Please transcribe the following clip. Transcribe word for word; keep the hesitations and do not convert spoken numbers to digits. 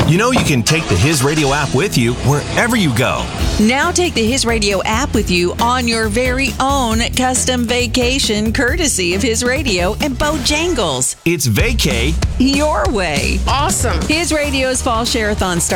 You know you can take the His Radio app with you wherever you go. Now take the His Radio app with you on your very own custom vacation, courtesy of His Radio and Bojangles. It's vacay your way. Awesome. His Radio's Fall Share-a-thon starts